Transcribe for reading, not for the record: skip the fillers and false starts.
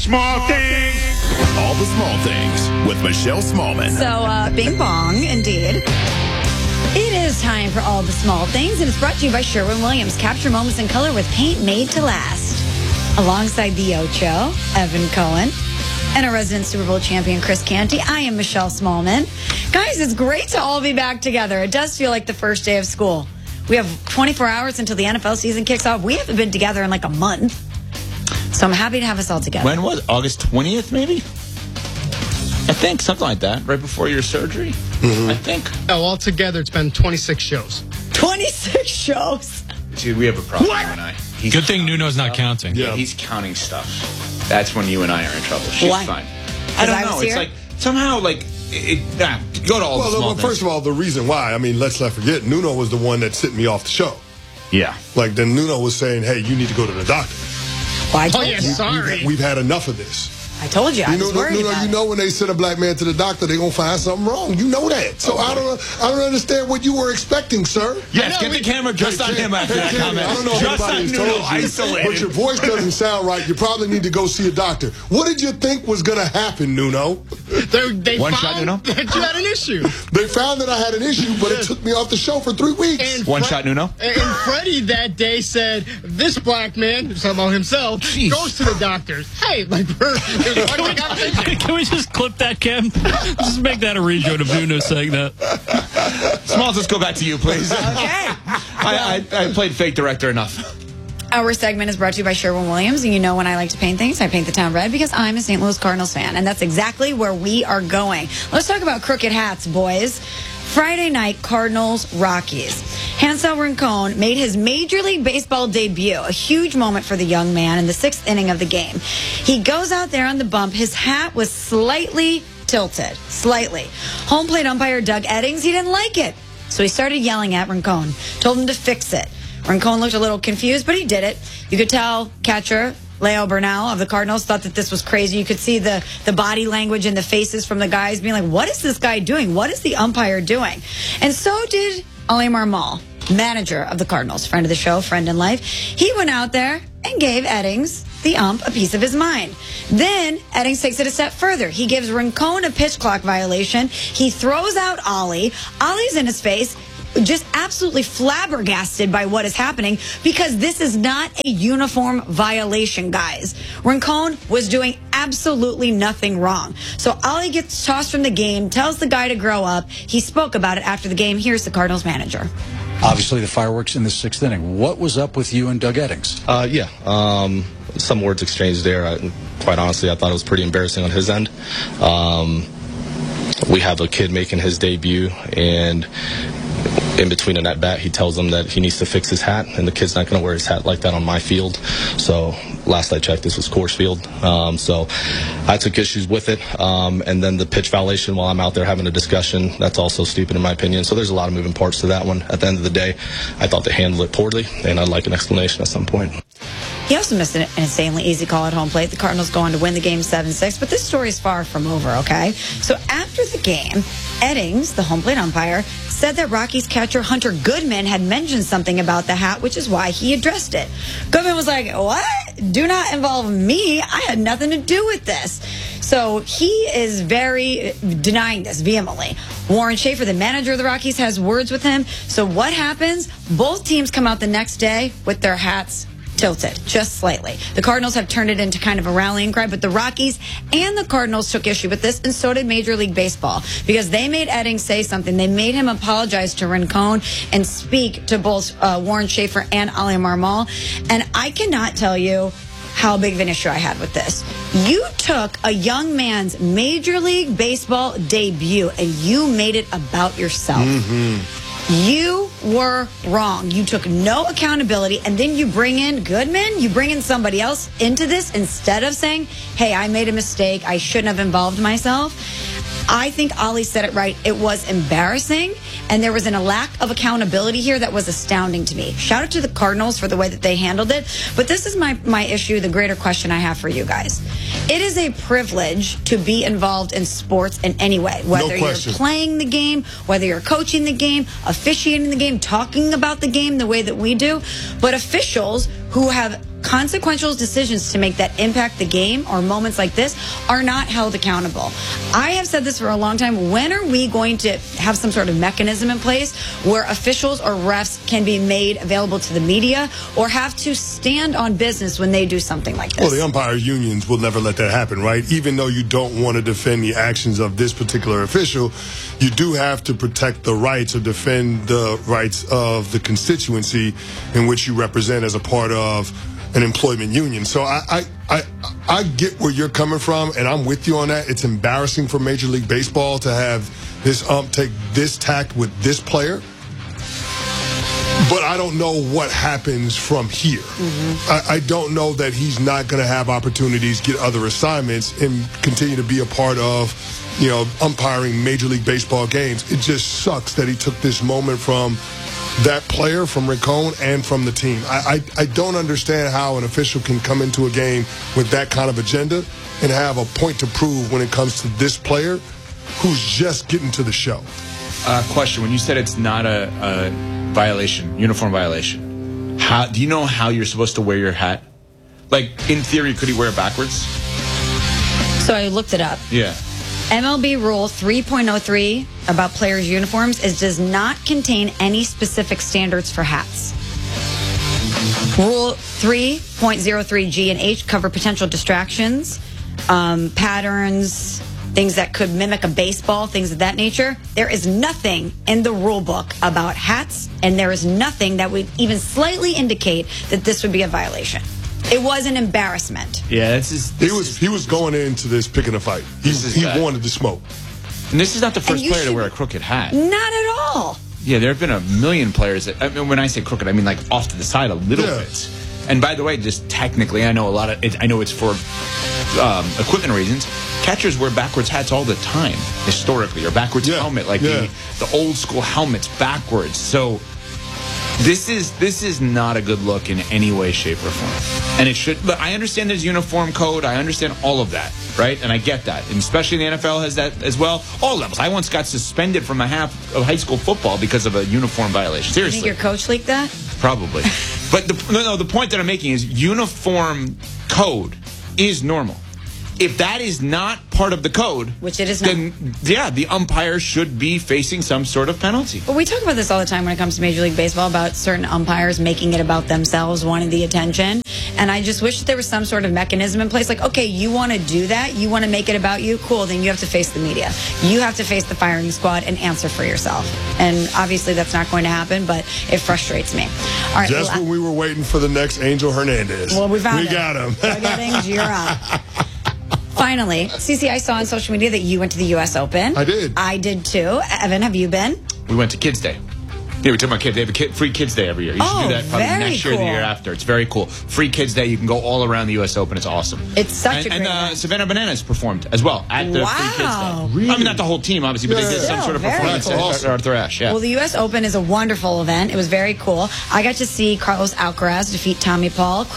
Small things. All the small things with Michelle Smallman. So, bing bong, indeed. It is time for All the Small Things, and it's brought to you by Sherwin-Williams. Capture moments in color with paint made to last. Alongside the Ocho, Evan Cohen, and our resident Super Bowl champion, Chris Canty, I am Michelle Smallman. Guys, it's great to all be back together. It does feel like the first day of school. We have 24 hours until the NFL season kicks off. We haven't been together in like a month. So I'm happy to have us all together. When was it? August 20th, maybe? I think, something like that. Right before your surgery, I think. Oh, altogether, it's been 26 shows. 26 shows? Dude, we have a problem, you and I. Good thing Nuno's not counting. Yeah, he's counting stuff. That's when you and I are in trouble. She's Why? fine. I don't know. It's like, somehow, like, go to all the small things. First of all, the reason why, let's not forget, Nuno was the one that sent me off the show. Yeah. Like, then Nuno was saying, hey, you need to go to the doctor. Well, I told you. Sorry. We've had enough of this. I told you. I was worried Nuno, about you know when they send a black man to the doctor, they're going to find something wrong. You know that. So I don't understand what you were expecting, sir. Yes, get the camera just on him after that comment. I don't know if just anybody's on Nuno, told you, isolated. but your voice doesn't sound right. You probably need to go see a doctor. What did you think was going to happen, Nuno? They One found shot, Nuno? that you had an issue. They found that I had an issue, but it took me off the show for 3 weeks. And One shot, Nuno? And Freddie that day said, this black man, talking about himself, goes to the doctors. Hey, like, Can we just clip that, Kim? Just make that a rejoin of Nuno saying that. Smalls, let's go back to you, please. Okay. I played fake director enough. Our segment is brought to you by Sherwin-Williams, and you know when I like to paint things, I paint the town red because I'm a St. Louis Cardinals fan, and that's exactly where we are going. Let's talk about crooked hats, boys. Friday night, Cardinals-Rockies. Hansel Rincon made his Major League Baseball debut, a huge moment for the young man in the 6th inning of the game. He goes out there on the bump. His hat was slightly tilted, slightly. Home plate umpire Doug Eddings, he didn't like it, so he started yelling at Rincon, told him to fix it. Rincon looked a little confused, but he did it. You could tell catcher Leo Bernal of the Cardinals thought that this was crazy. You could see the body language and the faces from the guys being like, what is this guy doing? What is the umpire doing? And so did Ali Marmol, manager of the Cardinals, friend of the show, friend in life. He went out there and gave Eddings, the ump, a piece of his mind. Then Eddings takes it a step further. He gives Rincon a pitch clock violation. He throws out Ollie. Ollie's in his face, just absolutely flabbergasted by what is happening because this is not a uniform violation, guys. Rincon was doing absolutely nothing wrong. So Ollie gets tossed from the game, tells the guy to grow up. He spoke about it after the game. Here's the Cardinals manager. Obviously, the fireworks in the 6th inning. What was up with you and Doug Eddings? Some words exchanged there. Quite honestly, I thought it was pretty embarrassing on his end. We have a kid making his debut, and in between an at-bat, he tells him that he needs to fix his hat, and the kid's not going to wear his hat like that on my field. So last I checked, this was Coors Field. So I took issues with it. And then the pitch violation while I'm out there having a discussion, that's also stupid in my opinion. So there's a lot of moving parts to that one. At the end of the day, I thought they handled it poorly, and I'd like an explanation at some point. He also missed an insanely easy call at home plate. The Cardinals go on to win the game 7-6, but this story is far from over, okay? So after the game, Eddings, the home plate umpire, said that Rockies catcher Hunter Goodman had mentioned something about the hat, which is why he addressed it. Goodman was like, what? Do not involve me. I had nothing to do with this. So he is very denying this vehemently. Warren Schaefer, the manager of the Rockies, has words with him. So what happens? Both teams come out the next day with their hats tilted, just slightly. The Cardinals have turned it into kind of a rallying cry, but the Rockies and the Cardinals took issue with this, and so did Major League Baseball, because they made Eddings say something. They made him apologize to Rincon and speak to both Warren Schaefer and Ali Marmol, and I cannot tell you how big of an issue I had with this. You took a young man's Major League Baseball debut and you made it about yourself. You were wrong. You took no accountability, and then you bring in Goodman, you bring in somebody else into this instead of saying, hey, I made a mistake, I shouldn't have involved myself. I think Ollie said it right. It was embarrassing, and there was a lack of accountability here that was astounding to me. Shout out to the Cardinals for the way that they handled it, but this is my issue, the greater question I have for you guys. It is a privilege to be involved in sports in any way, whether you're playing the game, whether you're coaching the game, officiating the game, talking about the game the way that we do, but officials who have consequential decisions to make that impact the game or moments like this are not held accountable. I have said this for a long time. When are we going to have some sort of mechanism in place where officials or refs can be made available to the media or have to stand on business when they do something like this? Well, the umpire unions will never let that happen, right? Even though you don't want to defend the actions of this particular official, you do have to protect the rights or defend the rights of the constituency in which you represent as a part of an employment union. So I get where you're coming from, and I'm with you on that. It's embarrassing for Major League Baseball to have this ump take this tact with this player. But I don't know what happens from here. I don't know that he's not going to have opportunities, get other assignments, and continue to be a part of, umpiring Major League Baseball games. It just sucks that he took this moment from that player, from Rincon, and from the team. I don't understand how an official can come into a game with that kind of agenda and have a point to prove when it comes to this player who's just getting to the show. Question: when you said it's not a violation, uniform violation, how do you know how you're supposed to wear your hat? Like, in theory, could he wear it backwards? So I looked it up. Yeah. MLB Rule 3.03 about players' uniforms does not contain any specific standards for hats. Rule 3.03 G and H cover potential distractions, patterns, things that could mimic a baseball, things of that nature. There is nothing in the rule book about hats, and there is nothing that would even slightly indicate that this would be a violation. It was an embarrassment. Yeah, he was going into this picking a fight. He wanted to smoke. And this is not the first player to wear a crooked hat. Not at all. Yeah, there have been a million players that, when I say crooked, I mean like off to the side a little bit. And by the way, just technically, I know I know it's for equipment reasons. Catchers wear backwards hats all the time, historically, or backwards helmet, like the old school helmets backwards. So this is not a good look in any way, shape, or form. And it should. But I understand there's uniform code. I understand all of that, right? And I get that. And especially the NFL has that as well. All levels. I once got suspended from a half of high school football because of a uniform violation. Seriously. You think your coach leaked that? Probably. But the point that I'm making is uniform code is normal. If that is not part of the code, which it is not, then the umpire should be facing some sort of penalty. But we talk about this all the time when it comes to Major League Baseball, about certain umpires making it about themselves, wanting the attention. And I just wish that there was some sort of mechanism in place. Like, okay, you want to do that? You want to make it about you? Cool, then you have to face the media. You have to face the firing squad and answer for yourself. And obviously that's not going to happen, but it frustrates me. All right, just when we were waiting for the next Angel Hernandez. Well, we got him. Things, you're up. Finally, CC, I saw on social media that you went to the U.S. Open. I did. I did too. Evan, have you been? We went to Kids Day. Yeah, we took my kids. They have a free Kids Day every year. You should do that probably next year or the year after. It's very cool. Free Kids Day. You can go all around the U.S. Open. It's awesome. It's such a great event. And Savannah Bananas performed as well at the Free Kids Day. Really? I mean, not the whole team, obviously, but they did some sort of performance at Arthur Ashe. Yeah. Well, the U.S. Open is a wonderful event. It was very cool. I got to see Carlos Alcaraz defeat Tommy Paul.